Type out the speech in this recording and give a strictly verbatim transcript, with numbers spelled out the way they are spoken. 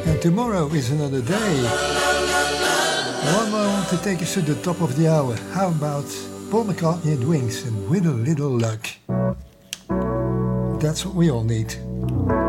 And tomorrow is another day. One more to take us to the top of the hour. How about Paul McCartney and Wings and With a Little Luck? That's what we all need.